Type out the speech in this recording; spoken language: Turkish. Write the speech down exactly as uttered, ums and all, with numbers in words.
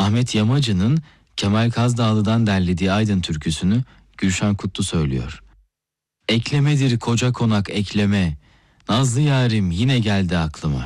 Ahmet Yamacı'nın Kemal Kazdağlı'dan derlediği Aydın türküsünü Gülşen Kutlu söylüyor. Eklemedir koca konak ekleme, nazlı yarim yine geldi aklıma.